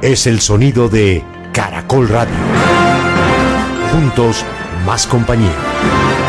Es el sonido de Caracol Radio. Juntos, más compañía.